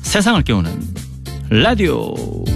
세상을 깨우는 라디오.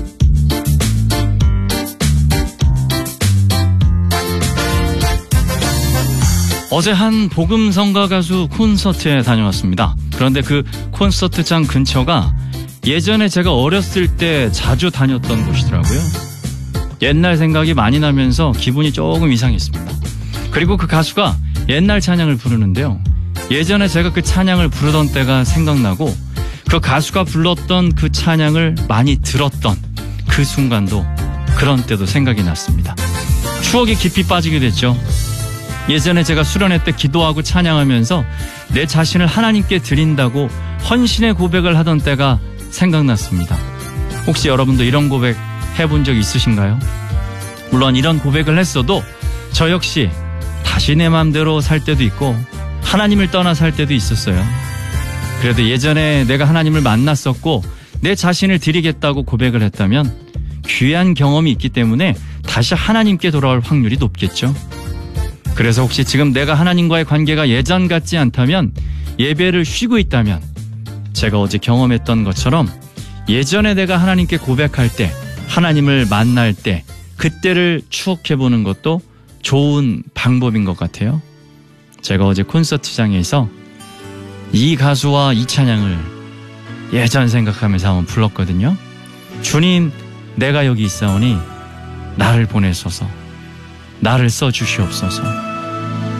어제 한 복음성가 가수 콘서트에 다녀왔습니다. 그런데 그 콘서트장 근처가 예전에 제가 어렸을 때 자주 다녔던 곳이더라고요. 옛날 생각이 많이 나면서 기분이 조금 이상했습니다. 그리고 그 가수가 옛날 찬양을 부르는데요. 예전에 제가 그 찬양을 부르던 때가 생각나고 그 가수가 불렀던 그 찬양을 많이 들었던 그 순간도 그런 때도 생각이 났습니다. 추억이 깊이 빠지게 됐죠. 예전에 제가 수련회 때 기도하고 찬양하면서 내 자신을 하나님께 드린다고 헌신의 고백을 하던 때가 생각났습니다. 혹시 여러분도 이런 고백 해본 적 있으신가요? 물론 이런 고백을 했어도 저 역시 다시 내 마음대로 살 때도 있고 하나님을 떠나 살 때도 있었어요. 그래도 예전에 내가 하나님을 만났었고 내 자신을 드리겠다고 고백을 했다면 귀한 경험이 있기 때문에 다시 하나님께 돌아올 확률이 높겠죠. 그래서 혹시 지금 내가 하나님과의 관계가 예전 같지 않다면, 예배를 쉬고 있다면 제가 어제 경험했던 것처럼 예전에 내가 하나님께 고백할 때, 하나님을 만날 때 그때를 추억해보는 것도 좋은 방법인 것 같아요. 제가 어제 콘서트장에서 이 가수와 이 찬양을 예전 생각하면서 한번 불렀거든요. 주님, 내가 여기 있사오니 나를 보내소서, 나를 써주시옵소서.